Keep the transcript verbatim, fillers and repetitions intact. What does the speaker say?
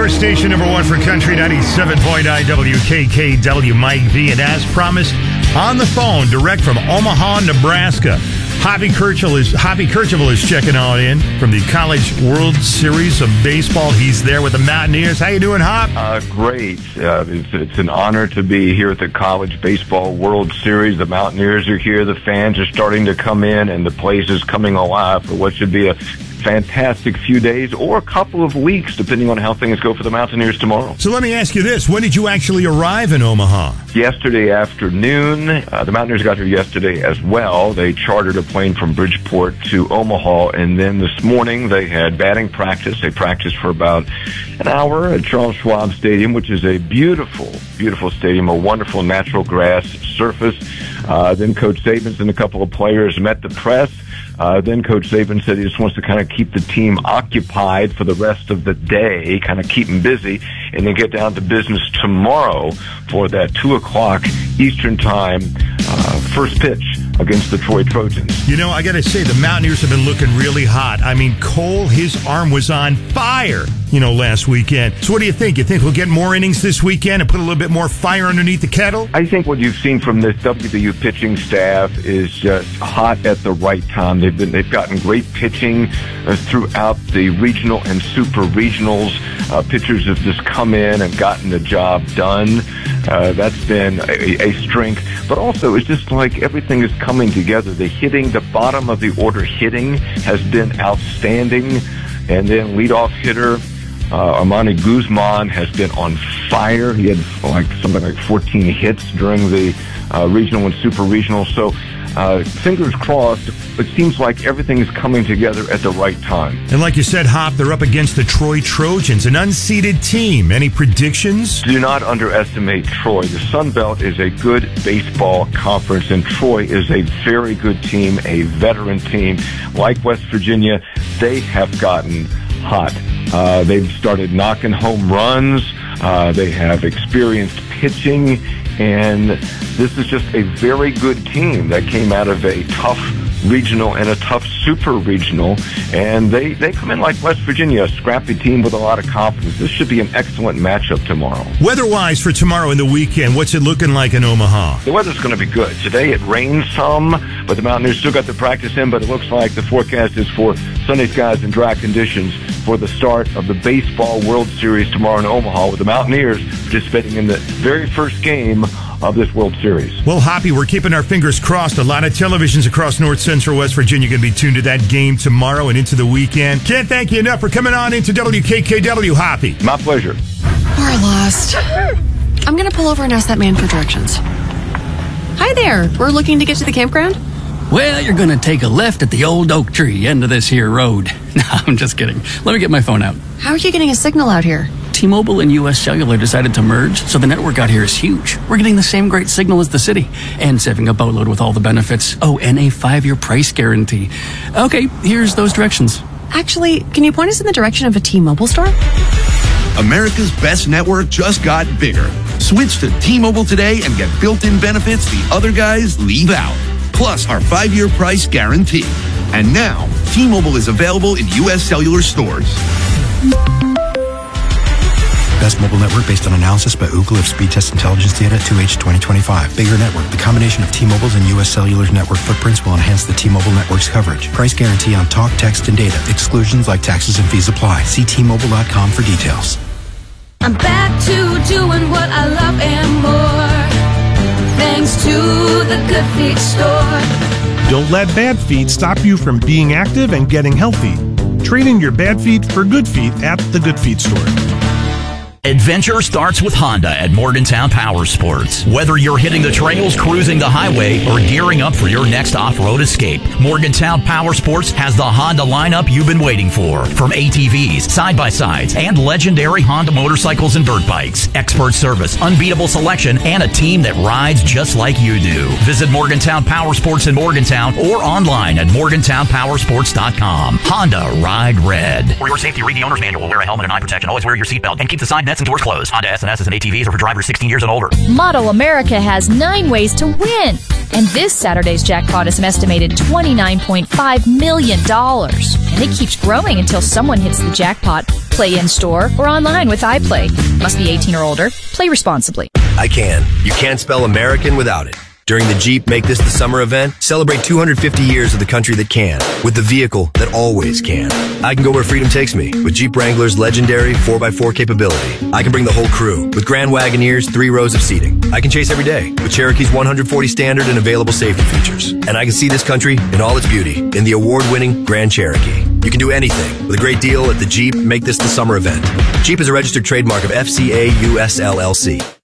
Your station number one for country, ninety-seven point nine W K K W, Mike V. And as promised, on the phone, direct from Omaha, Nebraska, Hoppy Kercheval is Hoppy Kercheval is checking on in from the College World Series of Baseball. He's there with the Mountaineers. How you doing, Hop? Uh, great. Uh, it's, it's an honor to be here at the College Baseball World Series. The Mountaineers are here. The fans are starting to come in, and the place is coming alive for what should be a fantastic few days or a couple of weeks, depending on how things go for the Mountaineers tomorrow. So let me ask you this. When did you actually arrive in Omaha? Yesterday afternoon. Uh, the Mountaineers got here yesterday as well. They chartered a plane from Bridgeport to Omaha, and then this morning they had batting practice. They practiced for about an hour at Charles Schwab Stadium, which is a beautiful, beautiful stadium, a wonderful natural grass surface. Uh, then Coach Saban and a couple of players met the press. Uh, then Coach Saban said he just wants to kind of keep the team occupied for the rest of the day, kind of keep them busy, and then get down to business tomorrow for that two o'clock Eastern time uh, first pitch against the Troy Trojans. You know, I got to say, the Mountaineers have been looking really hot. I mean, Cole, his arm was on fire, you know, last weekend. So what do you think? You think we'll get more innings this weekend and put a little bit more fire underneath the kettle? I think what you've seen from this W V U pitching staff is just hot at the right time. They've been, they've gotten great pitching uh, throughout the regional and super regionals. Uh, pitchers have just come in and gotten the job done. Uh, that's been a, a strength. But also, it's just like everything is coming together. The hitting, the bottom of the order hitting has been outstanding. And then leadoff hitter uh, Armani Guzman has been on fire. He had like something like fourteen hits during the uh, regional and super regional. So uh, fingers crossed. It seems like everything is coming together at the right time. And like you said, Hop, they're up against the Troy Trojans, an unseeded team. Any predictions? Do not underestimate Troy. The Sun Belt is a good baseball conference, and Troy is a very good team, a veteran team. Like West Virginia, they have gotten hot. Uh, they've started knocking home runs. Uh, they have experienced pitching, and this is just a very good team that came out of a tough regional and a tough super regional, and they, they come in like West Virginia, a scrappy team with a lot of confidence. This should be an excellent matchup tomorrow. Weather-wise for tomorrow and the weekend, what's it looking like in Omaha? The weather's going to be good. Today it rained some, but the Mountaineers still got the practice in, but it looks like the forecast is for sunny skies and dry conditions for the start of the Baseball World Series tomorrow in Omaha, with the Mountaineers participating in the very first game of this World Series. Well, Hoppy, we're keeping our fingers crossed. A lot of televisions across North Central West Virginia are going to be tuned to that game tomorrow and into the weekend. Can't thank you enough for coming on into W K K W, Hoppy. My pleasure. We're lost. I'm going to pull over and ask that man for directions. Hi there. We're looking to get to the campground. Well, you're going to take a left at the old oak tree end of this here road. No, I'm just kidding. Let me get my phone out. How are you getting a signal out here? T-Mobile and U S Cellular decided to merge, so the network out here is huge. We're getting the same great signal as the city, and saving a boatload with all the benefits. Oh, and a five-year price guarantee. Okay, here's those directions. Actually, can you point us in the direction of a T-Mobile store? America's best network just got bigger. Switch to T-Mobile today and get built-in benefits the other guys leave out. Plus our five-year price guarantee. And now, T-Mobile is available in U S Cellular stores. Best mobile network based on analysis by Ookla of speed test intelligence data two H twenty twenty-five. Bigger network. The combination of T-Mobile's and U S Cellular's network footprints will enhance the T-Mobile network's coverage. Price guarantee on talk, text, and data. Exclusions like taxes and fees apply. See T Mobile dot com for details. I'm back to doing what I love and more, thanks to the Good Feet store. Don't let bad feet stop you from being active and getting healthy. Trade in your bad feet for good feet at the Good Feet store. Adventure starts with Honda at Morgantown Power Sports. Whether you're hitting the trails, cruising the highway, or gearing up for your next off-road escape, Morgantown Power Sports has the Honda lineup you've been waiting for. From A T Vs, side-by-sides, and legendary Honda motorcycles and dirt bikes. Expert service, unbeatable selection, and a team that rides just like you do. Visit Morgantown Power Sports in Morgantown or online at morgantown power sports dot com. Honda, ride red. For your safety, read the owner's manual. Wear a helmet and eye protection. Always wear your seatbelt and keep the side nets and doors closed. Honda S and S's and A T Vs are for drivers sixteen years and older. Model America has nine ways to win. And this Saturday's jackpot is an estimated twenty-nine point five million dollars. And it keeps growing until someone hits the jackpot. Play in-store or online with iPlay. Must be eighteen or older. Play responsibly. I can. You can't spell American without it. During the Jeep Make This the Summer event, celebrate two hundred fifty years of the country that can, with the vehicle that always can. I can go where freedom takes me with Jeep Wrangler's legendary four by four capability. I can bring the whole crew with Grand Wagoneer's three rows of seating. I can chase every day with Cherokee's one hundred forty standard and available safety features. And I can see this country in all its beauty in the award-winning Grand Cherokee. You can do anything with a great deal at the Jeep Make This the Summer event. Jeep is a registered trademark of F C A U S L L C.